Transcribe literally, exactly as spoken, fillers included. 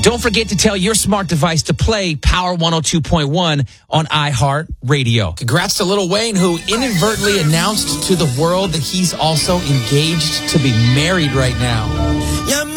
Don't forget to tell your smart device to play Power one oh two point one on iHeartRadio. Congrats to Lil Wayne, who inadvertently announced to the world that he's also engaged to be married right now.